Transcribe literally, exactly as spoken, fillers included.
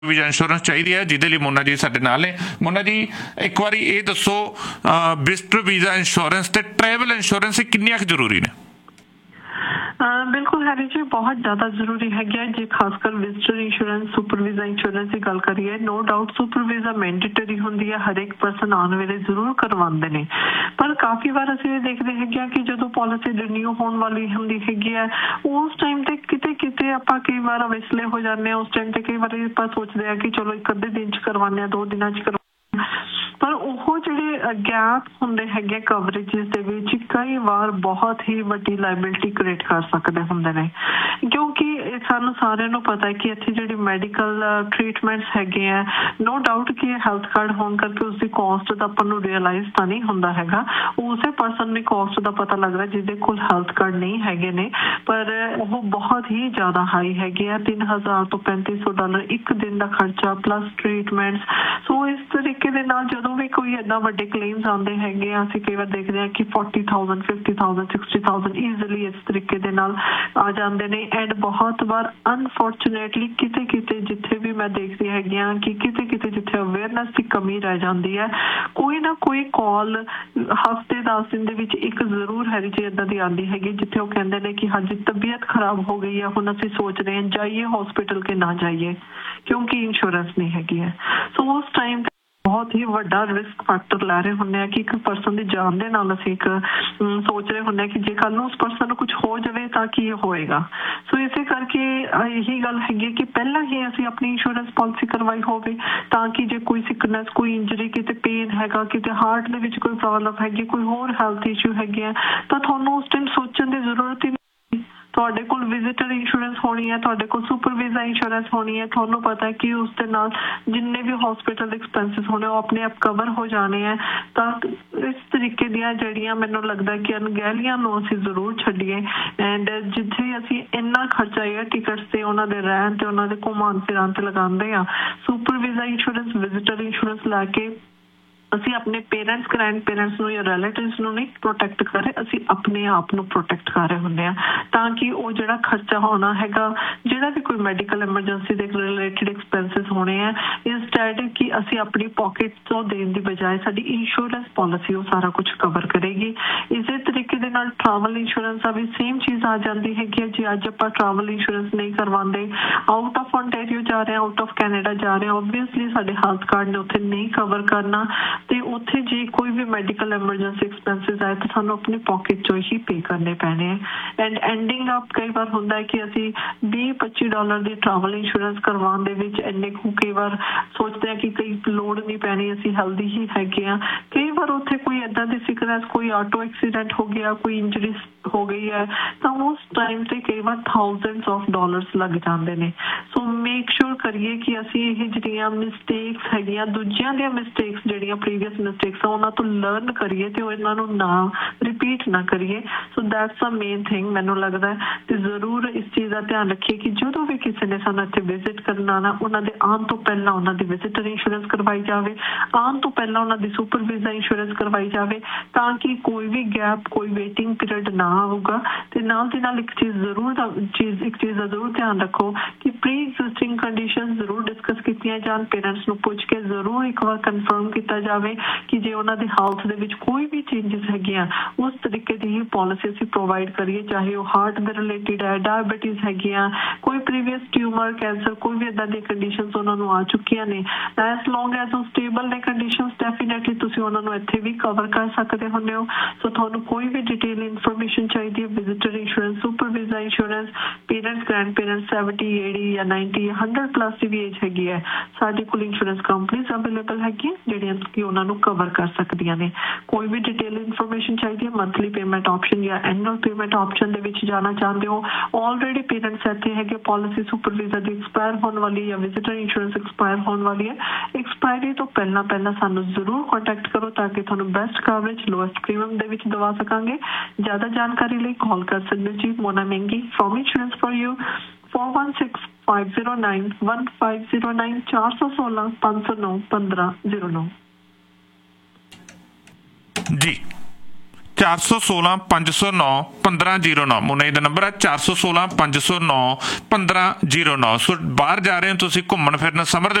Visa insurance ਚਾਹੀਦੀ ਹੈ, ਜਿਹਦੇ ਲਈ ਮੋਨਾ ਜੀ ਸਾਡੇ ਨਾਲ ਨੇ। ਮੋਨਾ ਜੀ, ਇੱਕ ਵਾਰੀ ਇਹ ਦੱਸੋ, ਵਿਜ਼ਟਰ ਵੀਜ਼ਾ ਇੰਸ਼ੋਰੈਂਸ ਤੇ ਟਰੈਵਲ ਇੰਸ਼ੋਰੈਂਸ ਕਿੰਨੀਆਂ ਕੁ ਜ਼ਰੂਰੀ ਨੇ? ਬਿਲਕੁਲ ਹੈਰੀ ਜੀ, ਬਹੁਤ ਜ਼ਿਆਦਾ ਜ਼ਰੂਰੀ ਹੈਗੀ ਹੈ। ਜੇ ਖਾਸ ਕਰ visitor insurance, super visa insurance ਦੀ ਗੱਲ ਕਰੀਏ, no doubt super visa mandatory ਹੁੰਦੀ ਹੈ, ਹਰੇਕ ਪਰਸਨ ਆਉਣ ਵੇਲੇ ਜ਼ਰੂਰ ਕਰਵਾਉਂਦੇ ਨੇ। ਪਰ ਕਾਫੀ ਵਾਰ ਅਸੀਂ ਇਹ ਦੇਖਦੇ ਹੈਗੇ ਆ ਕਿ ਜਦੋਂ ਪੋਲਿਸੀ ਰਿਨਿਊ ਹੋਣ ਵਾਲੀ ਹੁੰਦੀ ਹੈਗੀ ਹੈ, ਉਸ ਟਾਈਮ ਤੇ ਕਿਤੇ ਕਿਤੇ ਆਪਾਂ ਕਈ ਵਾਰ ਅਵੇਸਲੇ ਹੋ ਜਾਂਦੇ ਹਾਂ। ਉਸ ਟਾਈਮ ਤੇ ਕਈ ਵਾਰੀ ਆਪਾਂ ਸੋਚਦੇ ਹਾਂ ਕਿ ਚਲੋ ਇੱਕ ਅੱਧੇ ਦਿਨ 'ਚ ਕਰਵਾਉਂਦੇ ਹਾਂ, ਦੋ ਦਿਨਾਂ 'ਚ ਕਰਵਾ, ਪਰ ਉਹ ਜਿਹੜੇ ਗੈਪ ਹੁੰਦੇ ਹੈਗੇ ਕਵਰੇਜਿਸ ਦੇ ਵਿੱਚ ਕਈ ਵਾਰ ਬਹੁਤ ਹੀ ਵੱਡੀ ਲਾਇਬਿਲਿਟੀ ਕ੍ਰੀਏਟ ਕਰ ਸਕਦੇ ਹੁੰਦੇ ਨੇ। ਕਿਉਂਕਿ ਸਾਨੂੰ ਸਾਰਿਆਂ ਨੂੰ ਪਤਾ ਹੈ ਕਿ ਇੱਥੇ ਜਿਹੜੀ ਮੈਡੀਕਲ ਟਰੀਟਮੈਂਟਸ ਹੈਗੇ ਆ, ਨੋ ਡਾਊਟ ਕਿ ਹੈਲਥ ਕਾਰਡ ਹੋਣ ਕਰਕੇ ਉਸਦੀ ਕੋਸਟ ਦਾ ਆਪਾਂ ਨੂੰ ਰਿਅਲਾਈਜ਼ ਤਾਂ ਨਹੀਂ ਹੁੰਦਾ ਹੈਗਾ। ਉਸੇ ਪਰਸਨ ਦੀ ਕੋਸਟ ਦਾ ਪਤਾ ਲੱਗਦਾ ਜਿਹਦੇ ਕੋਲ ਹੈਲਥ ਕਾਰਡ ਨਹੀਂ ਹੈਗੇ ਨੇ, ਪਰ ਉਹ ਬਹੁਤ ਹੀ ਜ਼ਿਆਦਾ ਹਾਈ ਹੈਗੇ ਆ। ਤਿੰਨ ਹਜ਼ਾਰ ਤੋਂ ਪੈਂਤੀ ਸੌ ਡਾਲਰ ਇੱਕ ਦਿਨ ਦਾ ਖਰਚਾ ਪਲੱਸ ਟਰੀਟਮੈਂਟਸ। ਸੋ ਇਸ ਤਰੀਕੇ ਦੇ ਨਾਲ ਜਦੋਂ ਵੀ ਕੋਈ ਏਦਾਂ ਵੱਡੇ ਕਲੇਮਸ ਆਉਂਦੇ ਹੈਗੇ ਆ, ਅਸੀਂ ਕਈ ਵਾਰ ਦੇਖਦੇ ਹਾਂ ਕਿ forty thousand, fifty thousand, sixty thousand easily ਇਸ ਤਰੀਕੇ ਦੇ ਨਾਲ ਆ ਜਾਂਦੇ ਨੇ। ਐਂਡ ਬਹੁਤ ਵਾਰ ਅਨਫੋਰਚੂਨੇਟਲੀ ਕਿਤੇ ਕਿਤੇ ਜਿੱਥੇ ਵੀ ਮੈਂ ਦੇਖਦੀ ਹੈਗੀ ਹਾਂ ਕਿ ਕਿਤੇ ਕਿਤੇ ਜਿੱਥੇ ਅਵੇਅਰਨੈਸ ਦੀ ਕਮੀ ਰਹਿ ਜਾਂਦੀ ਹੈ, ਕੋਈ ਨਾ ਕੋਈ ਕਾਲ ਹਫ਼ਤੇ ਦਸ ਦਿਨ ਦੇ ਵਿੱਚ ਇੱਕ ਜ਼ਰੂਰ ਹੈਰੀ ਜੀ ਇੱਦਾਂ ਦੀ ਆਉਂਦੀ ਹੈਗੀ ਜਿੱਥੇ ਉਹ ਕਹਿੰਦੇ ਨੇ ਕਿ ਹਾਂਜੀ ਤਬੀਅਤ ਖਰਾਬ ਹੋ ਗਈ ਹੈ, ਹੁਣ ਅਸੀਂ ਸੋਚ ਰਹੇ ਹਾਂ ਜਾਈਏ ਹੌਸਪੀਟਲ ਕਿ ਨਾ ਜਾਈਏ, ਕਿਉਂਕਿ ਇੰਸ਼ੋਰੈਂਸ ਨਹੀਂ ਹੈਗੀ ਹੈ। ਸੋ ਉਸ ਟਾਈਮ ਬਹੁਤ ਹੀ ਵੱਡਾ ਰਿਸਕ ਫੈਕਟਰ ਲੈ ਰਹੇ ਹੁੰਦੇ ਆ ਕਿ ਇੱਕ ਪਰਸਨ ਦੀ ਜਾਨ ਦੇ ਨਾਲ ਅਸੀਂ ਇੱਕ ਸੋਚ ਰਹੇ ਹੁੰਦੇ ਹਾਂ ਕਿ ਜੇ ਕੱਲ੍ਹ ਨੂੰ ਉਸ ਪਰਸਨ ਨੂੰ ਕੁਛ ਹੋ ਜਾਵੇ ਤਾਂ ਕੀ ਹੋਏਗਾ। ਸੋ ਇਸੇ ਕਰਕੇ ਇਹੀ ਗੱਲ ਹੈਗੀ ਕਿ ਪਹਿਲਾਂ ਹੀ ਅਸੀਂ ਆਪਣੀ ਇੰਸ਼ੋਰੈਂਸ ਪਾਲਿਸੀ ਕਰਵਾਈ ਹੋਵੇ ਤਾਂ ਕਿ ਜੇ ਕੋਈ ਸਿਕਨੈਸ, ਕੋਈ ਇੰਜਰੀ, ਕਿਤੇ ਪੇਨ ਹੈਗਾ, ਕਿਤੇ ਹਾਰਟ ਦੇ ਵਿੱਚ ਕੋਈ ਪ੍ਰੋਬਲਮ ਹੈਗੀ, ਕੋਈ ਹੋਰ ਹੈਲਥ ਇਸ਼ੂ ਹੈਗੇ ਆ, ਤਾਂ ਤੁਹਾਨੂੰ ਉਸ ਟਾਈਮ ਸੋਚਣ ਦੀ ਜ਼ਰੂਰਤ ਹੀ ਨਹੀਂ। ਤੁਹਾਡੇ ਕੋਲ ਵਿਜ਼ਿਟਰ ਇੰਸ਼ੋਰੈਂਸ ਹੋਣੀ ਹੈ, ਤੁਹਾਡੇ ਕੋਲ ਸੁਪਰ ਵੀਜ਼ਾ ਇੰਸ਼ੋਰੈਂਸ ਹੋਣੀ ਹੈ। ਤੁਹਾਨੂੰ ਪਤਾ ਹੈ ਕਿ ਉਸ ਦੇ ਨਾਲ ਜਿੰਨੇ ਵੀ ਹੌਸਪੀਟਲ ਦੇ ਐਕਸਪੈਂਸਿਸ ਹੋਣੇ ਉਹ ਆਪਣੇ ਆਪ ਕਵਰ ਹੋ ਜਾਣੇ ਹੈ। ਤਾਂ ਇਸ ਤਰੀਕੇ ਦੀਆਂ ਜਿਹੜੀਆਂ ਮੈਨੂੰ ਲੱਗਦਾ ਕਿ ਅਣਗਹਿਲੀਆਂ ਨੂੰ ਅਸੀਂ ਜ਼ਰੂਰ ਛੱਡੀਏ। ਐਂਡ ਜਿੱਥੇ ਅਸੀਂ ਇੰਨਾ ਖਰਚਾ ਏਅਰ ਟਿਕਟਸ ਤੇ, ਉਹਨਾਂ ਦੇ ਰਹਿਣ ਤੇ, ਉਹਨਾਂ ਦੇ ਘੁਮਾਉਣ ਫਿਰਾਉਣ ਤੇ ਲਗਾਉਂਦੇ ਹਾਂ, super visa insurance, visitor insurance ਲੈ ਕੇ ਅਸੀਂ ਆਪਣੇ ਪੇਰੈਂਟਸ, ਗ੍ਰੈਂਡ ਪੇਰੈਂਟਸ ਨੂੰ ਜਾਂ ਰਿਲੇਟਿਵਸ ਨੂੰ ਨਹੀਂ ਪ੍ਰੋਟੈਕਟ ਕਰ ਰਹੇ, ਅਸੀਂ ਆਪਣੇ ਆਪ ਨੂੰ ਪ੍ਰੋਟੈਕਟ ਕਰ ਰਹੇ ਹੁੰਦੇ ਹਾਂ। ਤਾਂ ਕਿ ਉਹ ਜਿਹੜਾ ਖਰਚਾ ਹੋਣਾ ਹੈਗਾ, ਜਿਹੜਾ ਵੀ ਕੋਈ ਮੈਡੀਕਲ ਐਮਰਜੈਂਸੀ ਦੇ ਰਿਲੇਟਿਡ ਐਕਸਪੈਂਸਿਸ ਹੋਣੇ ਆ, ਇੰਸਟੈਡ ਕਿ ਅਸੀਂ ਆਪਣੀ ਪੋਕਟ ਤੋਂ ਦੇਣ ਦੀ ਬਜਾਏ ਸਾਡੀ ਇੰਸ਼ੋਰੈਂਸ ਪਾਲਿਸੀ ਉਹ ਸਾਰਾ ਕੁਝ ਕਵਰ ਕਰੇਗੀ। ਇਸੇ ਤਰੀਕੇ ਦੇ ਨਾਲ ਟਰੈਵਲ ਇੰਸ਼ੋਰੈਂਸ ਦਾ ਵੀ ਸੇਮ ਚੀਜ਼ ਆ ਜਾਂਦੀ ਹੈਗੀ ਹੈ। ਜੇ ਅੱਜ ਆਪਾਂ ਟਰੈਵਲ ਇੰਸ਼ੋਰੈਂਸ ਨਹੀਂ ਕਰਵਾਉਂਦੇ, ਆਊਟ ਆਫ ontario ਜਾ ਰਹੇ ਹਾਂ, ਆਊਟ ਆਫ ਕੈਨੇਡਾ ਜਾ ਰਹੇ ਹਾਂ, ਓਬਵੀਅਸਲੀ ਸਾਡੇ ਹੈਲਥ ਕਾਰਡ ਨੇ ਉੱਥੇ ਨਹੀਂ ਕਵਰ ਕਰਨਾ, ਤੇ ਉੱਥੇ ਜੇ ਕੋਈ ਵੀ ਮੈਡੀਕਲ ਐਮਰਜੈਂਸੀ ਐਕਸਪੈਂਸਿਸ ਆਏ ਤਾਂ ਸਾਨੂੰ ਆਪਣੀ ਪੋਕਟ ਚੋਂ ਹੀ ਪੇ ਕਰਨੇ ਪੈਣੇ ਹੈ। ਐਂਡ ਐਂਡਿੰਗ ਅਪ ਕਈ ਵਾਰ ਹੁੰਦਾ ਹੈ ਕਿ ਅਸੀਂ ਵੀਹ ਪੱਚੀ ਡਾਲਰ ਦੀ ਟਰੈਵਲ ਇੰਸ਼ੋਰੈਂਸ ਕਰਵਾਉਣ ਦੇ ਵਿੱਚ ਇੰਨੇ ਕੁ ਕਈ ਵਾਰ ਸੋਚਦੇ ਹਾਂ ਕਿ ਕਈ ਲੋੜ ਨਹੀਂ ਪੈਣੀ, ਅਸੀਂ ਹੈਲਦੀ ਹੀ ਹੈਗੇ ਹਾਂ। ਕਈ ਵਾਰ ਉੱਥੇ ਕੋਈ ਇੱਦਾਂ ਦੀ ਸਿਕਨੈਸ, ਕੋਈ ਆਟੋ ਐਕਸੀਡੈਂਟ ਹੋ ਗਿਆ, ਕੋਈ ਇੰਜਰੀ ਹੋ ਗਈ ਹੈ, ਤਾਂ ਉਸ ਟਾਈਮ ਤੇ ਕਈ ਵਾਰ ਥਾਊਜ਼ੈਂਡਸ ਆਫ ਡਾਲਰਸ ਲੱਗ ਜਾਂਦੇ ਨੇ। ਸੋ ਮੇਕ ਸ਼ੋਰ ਕਰੀਏ ਕਿ ਅਸੀਂ ਇਹ ਜਿਹੜੀਆਂ ਮਿਸਟੇਕਸ ਹੈਗੀਆਂ, ਦੂਜਿਆਂ ਦੀਆਂ ਮਿਸਟੇਕਸ ਜਿਹੜੀਆਂ ਪ੍ਰੀਵੀਅਸ ਮਿਸਟੇਕਸ ਆ, ਉਹਨਾਂ ਤੋਂ ਲਰਨ ਕਰੀਏ ਤੇ ਉਹ ਇਹਨਾਂ ਨੂੰ ਨਾ ਰਿਪੀਟ ਨਾ ਕਰੀਏ। So that's a main thing ਮੈਨੂੰ ਲੱਗਦਾ। ਤੇ ਜ਼ਰੂਰ ਇਸ ਚੀਜ਼ ਦਾ ਧਿਆਨ ਰੱਖੀਏ ਕਿ ਜਦੋਂ ਵੀ ਕਿਸੇ ਨੇ ਸਾਨੂੰ ਇੱਥੇ ਵਿਜ਼ਿਟ ਕਰਨਾ ਨਾ, ਉਹਨਾਂ ਦੇ ਆਉਣ ਤੋਂ ਪਹਿਲਾਂ ਉਹਨਾਂ ਦੀ ਵਿਜ਼ਿਟਰ ਇੰਸ਼ੋਰੈਂਸ ਕਰਵਾਈ ਜਾਵੇ, ਆਉਣ ਤੋਂ ਪਹਿਲਾਂ ਉਹਨਾਂ ਦੀ ਸੁਪਰ ਵੀਜ਼ਾ ਇੰਸ਼ੋਰੈਂਸ ਕਰਵਾਈ ਜਾਵੇ, ਤਾਂ ਕਿ ਕੋਈ ਵੀ ਗੈਪ, ਕੋਈ ਵੇਟਿੰਗ ਪੀਰੀਅਡ ਨਾ ਆਊਗਾ। ਤੇ ਨਾਲ ਦੀ ਨਾਲ ਇੱਕ ਚੀਜ਼ ਜ਼ਰੂਰ ਦਾ ਚੀਜ਼ ਇੱਕ ਚੀਜ਼ ਦਾ ਜ਼ਰੂਰ ਧਿਆਨ ਰੱਖੋ ਕਿ ਪ੍ਰੀ ਐਗਜ਼ਿਸਟਿੰਗ ਕੰਡੀਸ਼ਨ ਜ਼ਰੂਰ ਡਿਸਕਸ ਕੀਤੀਆਂ ਜਾਣ, ਪੇਰੈਂਟਸ ਨੂੰ ਪੁੱਛ ਕੇ ਜ਼ਰੂਰ ਇੱਕ ਵਾਰ ਕਨਫਰਮ ਕੀਤਾ ਜਾਵੇ ਕਿ ਜੇ ਉਹਨਾਂ ਦੀ ਹੈਲਥ ਦੇ ਵਿੱਚ ਕੋਈ ਵੀ ਚੇਂਜਸ ਹੈਗੀਆਂ, ਉਸ ਤਰੀਕੇ ਦੀ ਹੀ ਪੋਲਿਸੀ ਅਸੀਂ ਪ੍ਰੋਵਾਈਡ ਕਰੀਏ, ਚਾਹੇ ਉਹ ਹਾਰਟ ਦੇ ਰਿਲੇਟਿਡ ਹੈ, ਡਾਇਬਟੀਜ਼ ਹੈਗੀਆਂ, ਕੋਈ ਪ੍ਰੀਵੀਅਸ ਟਿਊਮਰ, ਕੈਂਸਰ, ਕੋਈ ਵੀ ਇੱਦਾਂ ਦੀਆਂ ਕੰਡੀਸ਼ਨਸ ਉਹਨਾਂ ਨੂੰ ਆ ਚੁੱਕੀਆਂ ਨੇ। ਐਸ ਲੌਂਗ ਐਜ਼ ਉਹ ਸਟੇਬਲ ਨੇ ਕੰਡੀਸ਼ਨਸ, ਡੈਫੀਨੇਟਲੀ ਤੁਸੀਂ ਉਹਨਾਂ ਨੂੰ ਇੱਥੇ ਵੀ ਕਵਰ ਕਰ ਸਕਦੇ ਹੁੰਦੇ ਹੋ। ਸੋ ਤੁਹਾਨੂੰ ਕੋਈ ਵੀ ਡਿਟੇਲ ਇਨਫੋਰਮੇਸ਼ਨ ਚਾਹੀਦੀ ਹੈ, visitor insurance, super visa insurance, parents, grand parents, seventy, eighty ਜਾਂ ਨਾਈਨਟੀ, ਹੰਡਰਡ ਪਲੱਸ ਦੀ ਵੀ ਏਜ ਹੈਗੀ ਹੈ, ਸਾਡੇ ਕੋਲ ਇੰਸ਼ੋਰੈਂਸ ਕੰਪਨੀਜ਼ ਅਵੇਲੇਬਲ ਹੈਗੀਆਂ ਜਿਹੜੀਆਂ ਕਿ ਉਹਨਾਂ ਨੂੰ ਕਵਰ ਕਰ ਸਕਦੀਆਂ ਨੇ। ਕੋਈ ਵੀ ਡਿਟੇਲ ਇਨਫੋਰਮੇਸ਼ਨ ਚਾਹੀਦੀ ਹੈ, ਮੰਥਲੀ ਪੇਮੈਂਟ ਆਪਸ਼ਨ ਜਾਂ ਐਨੂਅਲ ਪੇਮੈਂਟ ਆਪਸ਼ਨ ਦੇ ਵਿੱਚ ਜਾਣਾ ਚਾਹੁੰਦੇ ਹੋ, ਆਲਰੇਡੀ ਪੇਰੈਂਟਸ ਇੱਥੇ ਹੈਗੇ, ਪਾਲਿਸੀ ਸੁਪਰ ਵੀਜ਼ਾ ਦੀ ਐਕਸਪਾਇਰ ਹੋਣ ਵਾਲੀ ਜਾਂ ਵਿਜ਼ਿਟਰ ਇੰਸ਼ੋਰੈਂਸ ਐਕਸਪਾਇਰ ਹੋਣ ਵਾਲੀ ਹੈ, ਐਕਸਪਾਇਰੀ ਤੋਂ ਪਹਿਲਾਂ ਪਹਿਲਾਂ ਸਾਨੂੰ ਜ਼ਰੂਰ ਕੰਟੈਕਟ ਕਰੋ ਤਾਂ ਕਿ ਤੁਹਾਨੂੰ ਬੈਸਟ ਕਵਰੇਜ, ਲੋਐਸਟ ਪ੍ਰੀਮੀਅਮ ਦੇ ਵਿੱਚ ਦਵਾ ਸਕਾਂਗੇ। ਜ਼ਿਆਦਾ ਜਾਣਕਾਰੀ ਲਈ ਕਾਲ ਕਰ ਸਕਦੇ ਹੋ ਜੀ ਮੋਨਾ ਮਹਿੰਗੀ from insurance for you four one six five zero nine one five zero nine चार सौ सोलह पाँच सौ नौ पंद्रह जीरो नौ जी। ਚਾਰ ਸੌ ਸੋਲਾਂ ਪੰਜ ਸੌ ਨੌ ਪੰਦਰਾਂ ਜ਼ੀਰੋ ਨੌ ਮੁੰਨਾ ਜੀ ਦਾ ਨੰਬਰ ਹੈ ਚਾਰ ਸੌ ਸੋਲਾਂ ਪੰਜ ਸੌ ਨੌ ਪੰਦਰਾਂ ਜ਼ੀਰੋ ਨੌ। ਸੋ ਬਾਹਰ ਜਾ ਰਹੇ ਹੋ ਤੁਸੀਂ ਘੁੰਮਣ ਫਿਰਨ ਸਮਰ